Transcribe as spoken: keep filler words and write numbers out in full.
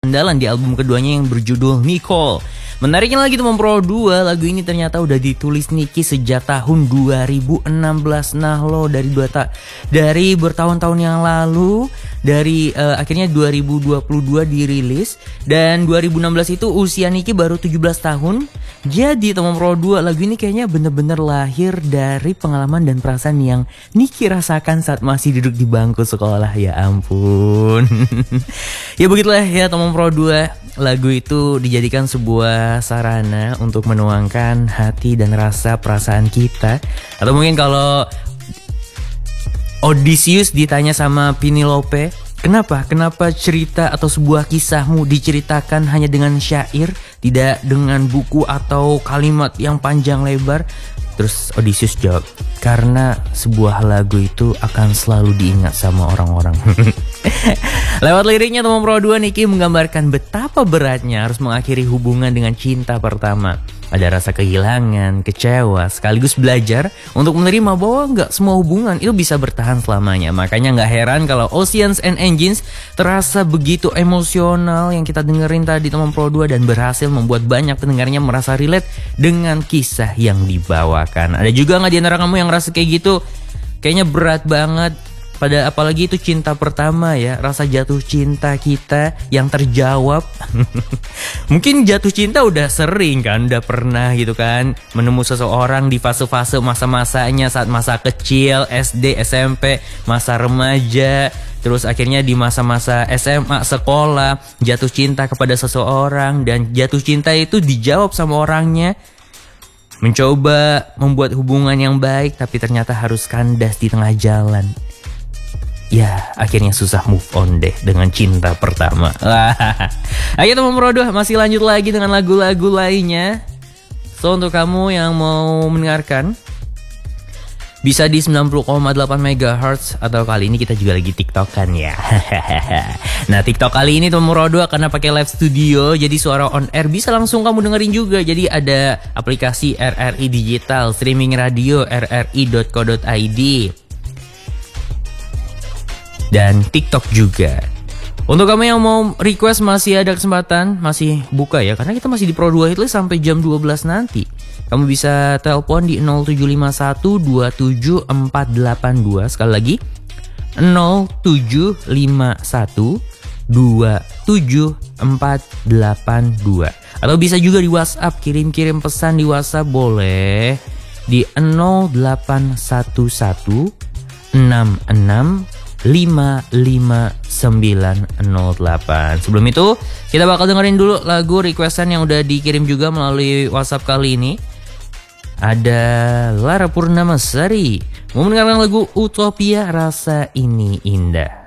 andalan di album keduanya yang berjudul Nicole. Menariknya lagi teman Pro dua, lagu ini ternyata udah ditulis Nicky sejak tahun dua ribu enam belas. Nah lo dari dua ta dari bertahun-tahun yang lalu, dari uh, akhirnya dua ribu dua puluh dua dirilis, dan dua ribu enam belas itu usia Nicky baru tujuh belas tahun. Jadi teman Pro dua, lagu ini kayaknya bener-bener lahir dari pengalaman dan perasaan yang Nicky rasakan saat masih duduk di bangku sekolah. Ya ampun. Ya begitulah ya teman Pro dua, lagu itu dijadikan sebuah sarana untuk menuangkan hati dan rasa perasaan kita. Atau mungkin kalau Odysseus ditanya sama Penelope, kenapa? Kenapa cerita atau sebuah kisahmu diceritakan hanya dengan syair, tidak dengan buku atau kalimat yang panjang lebar? Terus Odysseus jawab, karena sebuah lagu itu akan selalu diingat sama orang-orang. Lewat liriknya teman Pro dua, Nicky menggambarkan betapa beratnya harus mengakhiri hubungan dengan cinta pertama. Ada rasa kehilangan, kecewa, sekaligus belajar untuk menerima bahwa nggak semua hubungan itu bisa bertahan selamanya. Makanya nggak heran kalau Oceans and Engines terasa begitu emosional yang kita dengerin tadi teman Pro dua, dan berhasil membuat banyak pendengarnya merasa relate dengan kisah yang dibawakan. Ada juga nggak di antara kamu yang ngerasa kayak gitu? Kayaknya berat banget. Pada apalagi itu cinta pertama ya, rasa jatuh cinta kita yang terjawab. Mungkin jatuh cinta udah sering kan, udah pernah gitu kan, menemu seseorang di fase-fase masa-masanya, saat masa kecil, S D, S M P, masa remaja, terus akhirnya di masa-masa S M A, sekolah, jatuh cinta kepada seseorang, dan jatuh cinta itu dijawab sama orangnya. Mencoba membuat hubungan yang baik, tapi ternyata harus kandas di tengah jalan. Ya, akhirnya susah move on deh dengan cinta pertama. Ayo teman Pro dua, masih lanjut lagi dengan lagu-lagu lainnya. So, untuk kamu yang mau mendengarkan, bisa di sembilan puluh koma delapan megahertz, atau kali ini kita juga lagi TikTokan ya. Nah, TikTok kali ini teman Pro dua karena pakai live studio, jadi suara on air bisa langsung kamu dengerin juga. Jadi ada aplikasi R R I Digital, streaming radio r r i dot co dot i d, dan TikTok juga. Untuk kamu yang mau request, masih ada kesempatan, masih buka ya, karena kita masih di Pro dua Hitlist sampai jam dua belas nanti. Kamu bisa telepon di nol tujuh lima satu dua tujuh empat delapan dua. Sekali lagi nol tujuh lima satu dua tujuh empat delapan dua. Atau bisa juga di WhatsApp, kirim-kirim pesan di WhatsApp boleh di nol delapan satu satu enam enam lima lima sembilan nol delapan. Sebelum itu kita bakal dengerin dulu lagu requestan yang udah dikirim juga melalui WhatsApp kali ini. Ada Lara Purnamasari mau mendengarkan lagu Utopia, Rasa Ini Indah.